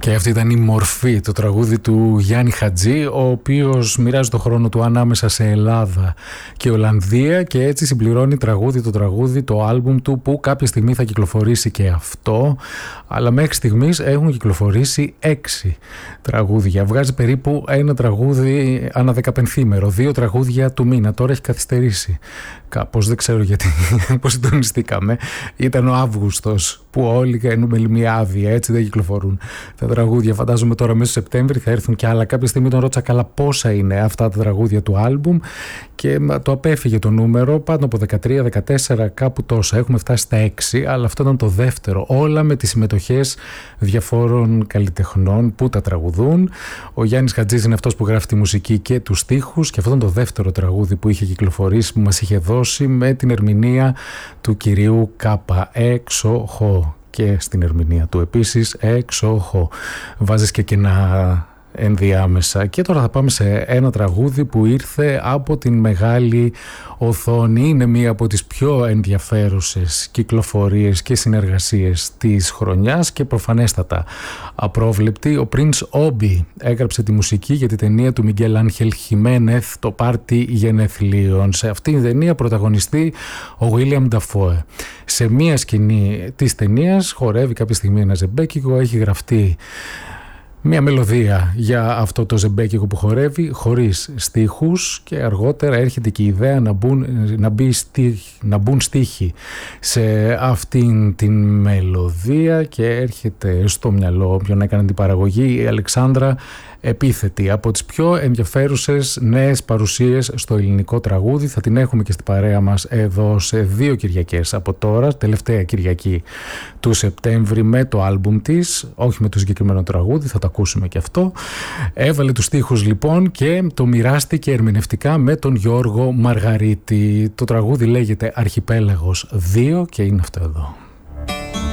Και αυτή ήταν η Μορφή, το τραγούδι του Γιάννη Χατζή, ο οποίος μοιράζει το χρόνο του ανάμεσα σε Ελλάδα και Ολλανδία και έτσι συμπληρώνει τραγούδι το άλμπουμ του, που κάποια στιγμή θα κυκλοφορήσει και αυτό, αλλά μέχρι στιγμής έχουν κυκλοφορήσει 6 τραγούδια. Βγάζει περίπου ένα τραγούδι ανά 15ημερο, 2 τραγούδια του μήνα. Τώρα έχει καθυστερήσει κάπως, δεν ξέρω γιατί, πώς συντονιστήκαμε. Ήταν ο Αύγουστος που όλοι κάνουμε μια άδεια, έτσι δεν κυκλοφορούν τα τραγούδια. Φαντάζομαι τώρα μέσα στο Σεπτέμβρη θα έρθουν κι άλλα. Κάποια στιγμή τον ρώτησα καλά πόσα είναι αυτά τα τραγούδια του άλμπουμ και το απέφυγε το νούμερο, πάνω από 13-14, κάπου τόσα. Έχουμε φτάσει στα 6, αλλά αυτό ήταν το δεύτερο. Όλα με τις συμμετοχές διαφόρων καλλιτεχνών που τα τραγουδούν. Ο Γιάννης Χατζής είναι αυτός που γράφει τη μουσική και τους στίχους, και αυτό ήταν το δεύτερο τραγούδι που είχε κυκλοφορήσει, που μας είχε δώσει με την ερμηνεία του κυρίου Κάπα, Έξοχο. Και στην ερμηνεία του επίσης Έξοχο. Βάζεις και κενά ενδιάμεσα. Και τώρα θα πάμε σε ένα τραγούδι που ήρθε από την μεγάλη οθόνη. Είναι μία από τις πιο ενδιαφέρουσες κυκλοφορίες και συνεργασίες της χρονιάς και προφανέστατα απρόβλεπτη. Ο Prince Obi έγραψε τη μουσική για την ταινία του Μιγγέλ Άγχελ Χιμένεθ, το πάρτι γενεθλίων. Σε αυτήν την ταινία πρωταγωνιστεί ο William Dafoe. Σε μία σκηνή της ταινίας χορεύει κάποια στιγμή ένα ζεμπέκικο, έχει γραφτεί μια μελωδία για αυτό το ζεμπέκικο που χορεύει χωρίς στίχους, και αργότερα έρχεται και η ιδέα να μπουν στίχοι σε αυτήν την μελωδία, και έρχεται στο μυαλό όποιον έκανε την παραγωγή η Αλεξάνδρα Επίθετη, από τις πιο ενδιαφέρουσες νέες παρουσίες στο ελληνικό τραγούδι. Θα την έχουμε και στην παρέα μας εδώ σε 2 Κυριακές από τώρα, τελευταία Κυριακή του Σεπτέμβρη, με το άλμπουμ της, όχι με το συγκεκριμένο τραγούδι, θα το ακούσουμε και αυτό. Έβαλε τους στίχους λοιπόν και το μοιράστηκε ερμηνευτικά με τον Γιώργο Μαργαρίτη. Το τραγούδι λέγεται Αρχιπέλαγος 2 και είναι αυτό εδώ.